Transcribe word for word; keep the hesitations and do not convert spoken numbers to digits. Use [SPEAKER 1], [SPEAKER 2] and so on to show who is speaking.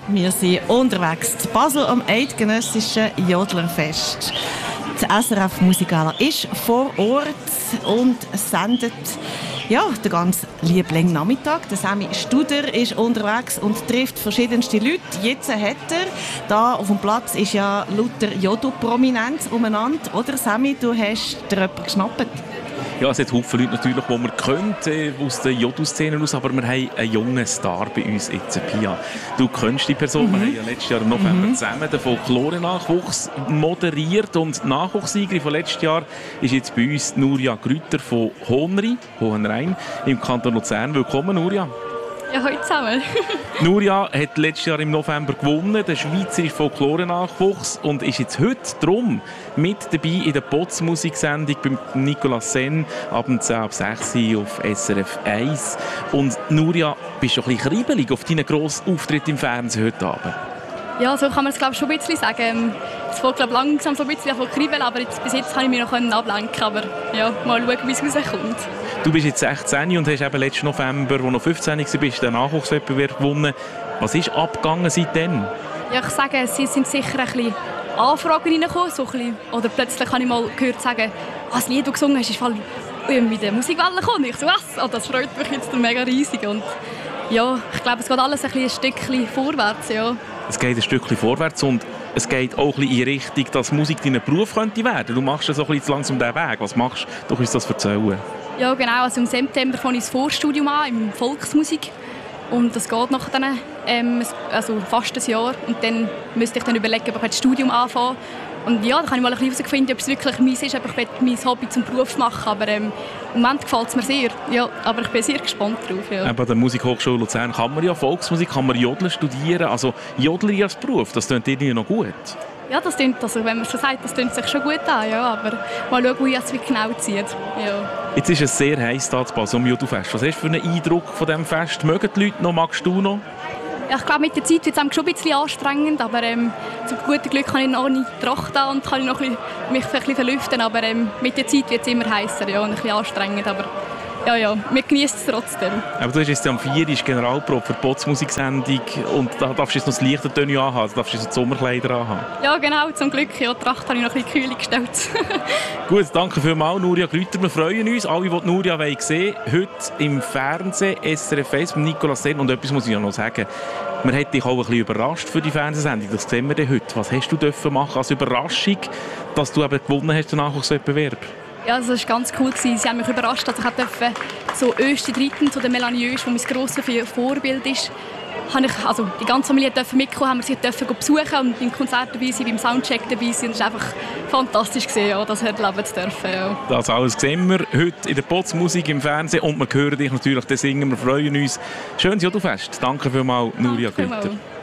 [SPEAKER 1] Wir sind unterwegs in Basel am Eidgenössischen Jodlerfest. Die S R F Musikala ist vor Ort und sendet ja, den ganz lieben Nachmittag. Der Sammy Studer ist unterwegs und trifft verschiedenste Leute. Jetzt hat er, da auf dem Platz ist ja lauter Jodo-Prominenz umeinander. Oder Sammy, du hast dir jemanden geschnappt?
[SPEAKER 2] Ja, es hat viele Leute natürlich, die man kennt, äh, aus der Jodo-Szene aus, aber wir haben einen jungen Star bei uns jetzt, Pia. Du kennst die Person, mhm. wir haben ja letztes Jahr im November mhm. zusammen den Folklore-Nachwuchs moderiert und die Nachwuchssiegerin von letztes Jahr ist jetzt bei uns Nuria Grüter von Hohenrhein, Hohenrhein im Kanton Luzern. Willkommen, Nuria.
[SPEAKER 3] Ja, heute zusammen.
[SPEAKER 2] Nuria hat letztes Jahr im November gewonnen, der schweizerische Folklore-Nachwuchs, und ist jetzt heute drum mit dabei in der Potz-Musiksendung beim Nicolas Senn ab zehn ab sechs auf S R F eins. Und Nuria, bist du ein bisschen kribbelig auf deinen grossen Auftritt im Fernsehen heute Abend?
[SPEAKER 3] Ja, so kann man es glaube ich schon ein bisschen sagen. Es folgt glaube langsam so ein bisschen von Kribbeln, aber jetzt, bis jetzt kann ich mich noch ablenken. Aber ja, mal schauen, wie es rauskommt.
[SPEAKER 2] Du bist jetzt sechzehn und hast eben letzten November, als du noch fünfzehn warst, den Nachwuchswettbewerb gewonnen. Was ist abgegangen seitdem?
[SPEAKER 3] Ja, ich sage, es sind sicher ein bisschen Anfragen reingekommen. So ein bisschen, oder plötzlich habe ich mal gehört sagen, oh, das Lied, das du gesungen hast, ist voll irgendwie in der Musikwelle gekommen. Ich so, was? Oh, das freut mich jetzt mega riesig. Und ja, ich glaube, es geht alles ein, ein Stückchen vorwärts. Ja.
[SPEAKER 2] Es geht ein Stückchen vorwärts und es geht auch ein bisschen in Richtung, dass Musik dein Beruf könnte werden. Du machst ja so ein bisschen langsam diesen Weg. Was machst du? Du kannst das erzählen.
[SPEAKER 3] Ja, genau. Also im September fange ich das Vorstudium an, im Volksmusik. Und das geht nach dann, ähm, also fast ein Jahr. Und dann müsste ich dann überlegen, ob ich das Studium anfange. Und ja, da kann ich mal ein bisschen herausfinden, ob es wirklich meins ist, ob ich mein Hobby zum Beruf machen. Aber ähm, im Moment gefällt es mir sehr. Ja, aber ich bin sehr gespannt drauf. Ja.
[SPEAKER 2] Bei der Musikhochschule Luzern kann man ja Volksmusik, kann man Jodeln studieren. Also Jodler als Beruf, das klingt irgendwie noch gut.
[SPEAKER 3] Ja, das klingt, also wenn man so sagt, das klingt sich schon gut an, ja, aber mal schauen, wie es genau zieht. Ja.
[SPEAKER 2] Jetzt ist es sehr heiß hier zu Basel am Jodofest. Was hast du für einen Eindruck von diesem Fest? Mögen die Leute noch? Magst du noch?
[SPEAKER 3] Ja, ich glaube, mit der Zeit wird es schon ein bisschen anstrengend, aber ähm, zum guten Glück kann ich noch nicht Tracht an und kann ich noch ein bisschen, mich ein bisschen verlüften, aber ähm, mit der Zeit wird es immer heißer, ja, und ein bisschen anstrengend, aber ja, ja, wir genießen es trotzdem. Aber
[SPEAKER 2] du hast jetzt am vier ist Generalprobe für die Potz-Musiksendung und da darfst du jetzt noch das leichte Töne anhaben, da darfst du jetzt noch die Sommerkleider anhaben.
[SPEAKER 3] Ja, genau, zum Glück. Ja, die Tracht habe ich noch ein bisschen kühl gestellt.
[SPEAKER 2] Gut, danke vielmals, Nuria Grüter. Wir freuen uns, alle, die Nuria sehen wollen, heute im Fernsehen, S R F eins mit Nicolas Senn. Und etwas muss ich ja noch sagen. Man hat dich auch ein bisschen überrascht für die Fernsehsendung. Das sehen wir dann heute. Was hast du dürfen machen als Überraschung, dass du eben gewonnen hast, den Nachwuchswettbewerb?
[SPEAKER 3] Ja, also das war ganz cool. Sie haben mich überrascht, dass ich durfte, so Öste Dritten, so der Melanie Öst, die mein grosses Vorbild ist, habe ich, also die ganze Familie durfte mitkommen, haben wir sie dürfen besuchen und beim Konzert dabei sein, beim Soundcheck dabei sein. Das war einfach fantastisch gewesen, ja, das erleben zu dürfen. Ja.
[SPEAKER 2] Das alles sehen wir heute in der Potz-Musik im Fernsehen und wir hören dich natürlich, dann singen wir, freuen uns. Schönes Jodofest. Danke vielmals, Nuria Grüter.